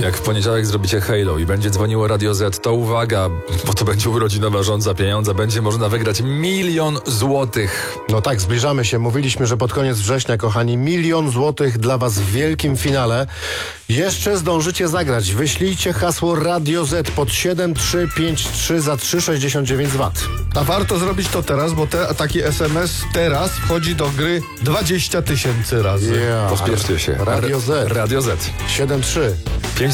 Jak w poniedziałek zrobicie Halo i będzie dzwoniło Radio Z, to uwaga, bo to będzie urodzinowa rządza pieniądza, będzie można wygrać 1 000 000 złotych. No tak, zbliżamy się. Mówiliśmy, że pod koniec września, kochani, 1 000 000 złotych dla was w wielkim finale. Jeszcze zdążycie zagrać. Wyślijcie hasło Radio Z pod 7353 za 3,69 Z. A warto zrobić to teraz, bo taki SMS teraz wchodzi do gry 20 000 razy. Yeah. Pospieszcie się. Radio Z. Radio Z. 73 5